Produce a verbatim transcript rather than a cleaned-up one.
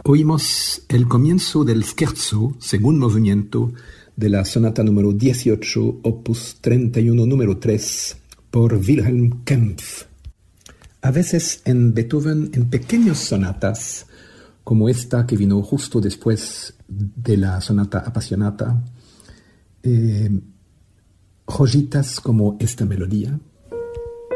Oímos el comienzo del scherzo, segundo movimiento, de la sonata número dieciocho, opus treinta y uno, número tres, por Wilhelm Kempff. A veces en Beethoven, en pequeñas sonatas, como esta que vino justo después de la sonata Appassionata, eh, joyitas como esta melodía,